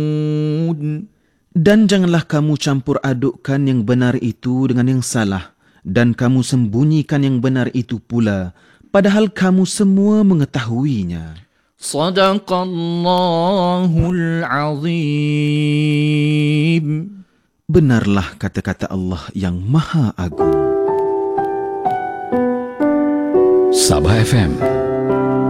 Dan janganlah kamu campur adukkan yang benar itu dengan yang salah, dan kamu sembunyikan yang benar itu pula, padahal kamu semua mengetahuinya. Sadaqallahul azim. Benarlah kata-kata Allah yang Maha Agung. Sabah FM